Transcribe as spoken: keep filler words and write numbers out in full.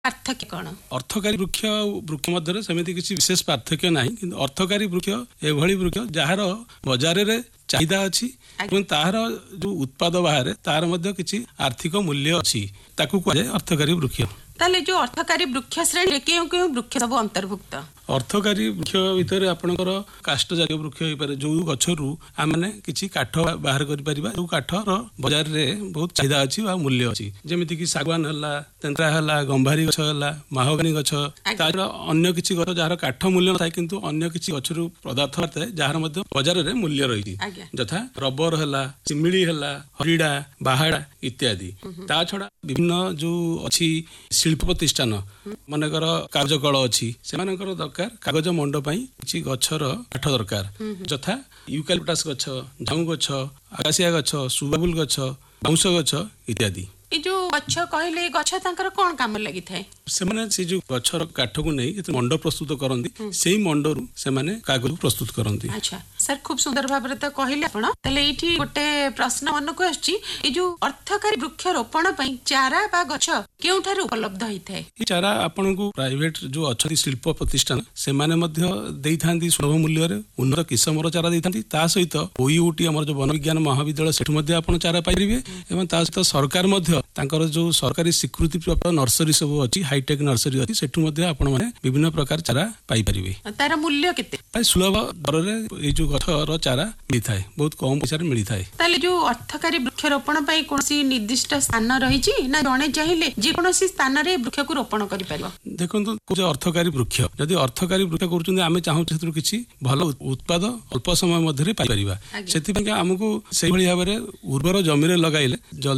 पार्थक्य कौन अर्थकारी वृक्ष वृक्ष मध्य सेमती किसी विशेष पार्थक्य ना कि अर्थकारी वृक्ष एभली वृक्ष जार बजार रे चाहिदा अच्छी तार जो उत्पाद बाहर तार मध्य किसी आर्थिक मूल्य अच्छी ताकू कहुए अर्थकारी वृक्ष। ताले जो अर्थकारी वृक्ष श्रेणी केउ केउ वृक्ष सब अंतर्भुक्त अर्थकारी वृक्ष भितर आपणकर काष्ठ जातीय वृक्ष हो पारे जो गछरु आमने किछि काठ बाहर करि परिबा जो काठर बाजार रे बहुत चाहिदा अछि आ मूल्य अछि जेमिति कि सागवान हला तेंत्रा हला गंभारी गछ हला माहोगनी गछ तार अन्य किछि गछ जार काठ मूल्य थाय किंतु अन्य किछि गछरु पदार्थ थाय जार मध्ये बाजार रे मूल्य रहिछि जथा रबर हला चिमिड़ी हला हरिडा बाहाडा इत्यादि। ता छडा विभिन्न जो अछि शिल्प प्रतिष्ठान मानकर कागज कल अच्छी से दरकार कागज मंड किसी गछर काठ दरकार जथा यूकालिप्टास गछ झाऊ गछ आकाशिया गछ सुबाबुल गछ बाउंश गछ इत्यादि। ए जो गछ कहले गछ तांकर कोन काम लागि थाए से माने से जो गछर काठ को नै एत मंड प्रस्तुत करंती सेही मंडरू से माने कागज प्रस्तुत करंती। अच्छा सर खूब सुंदर भाबरे त कहले आपण तले एठी गोटे प्रश्न मन को आछि ए जो अर्थकारी वृक्ष रोपण पई चारा बा गछ केउठार उपलब्ध होई थाए ए चारा आपन को प्राइवेट जो अछि शिल्प प्रतिष्ठान से माने मध्य देई थांती सुलभ मूल्य रे उन्नत किस्मर चारा देई थांती ता सहित ओयूटी हमर जो वन विज्ञान महाविद्यालय सेठ मध्य आपन चारा पाइ रिबे एवं ता सहित सरकार मध्य तांकर जो सरकारी स्वीकृति प्राप्त नर्सरी सब अछि हाईटेक नर्सरी अछि सेठु मध्ये आपण माने विभिन्न प्रकार चारा पाई परिबे। तार मूल्य केते पाई सुलभ दर रे ए जो गछर चारा मिली थाए बहुत कम पैसा रे मिली थाए। ताले जो अर्थकारी वृक्षरोपण पई कोनसी निर्दिष्ट स्थान रहिछि ना जणे चाहिले जे कोनसी स्थान रे वृक्ष को रोपण करि परिबो। देखंतु जो अर्थकारी वृक्ष जदि अर्थकारी वृक्ष करूछन आमे चाहू क्षेत्र किछि भलो उत्पाद अल्प समय मध्ये रे पाई परिबा सेति पय हमकु सेहि भली भाबरे उर्वर जमीन रे लगाइले